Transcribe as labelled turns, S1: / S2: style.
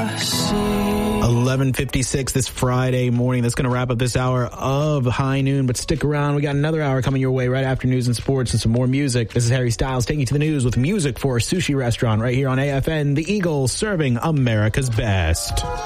S1: 11:56 this Friday morning. That's going to wrap up this hour of High Noon, but stick around. We got another hour coming your way right after news and sports and some more music. This is Harry Styles taking you to the news with music for a sushi restaurant right here on AFN, The Eagle, serving America's best.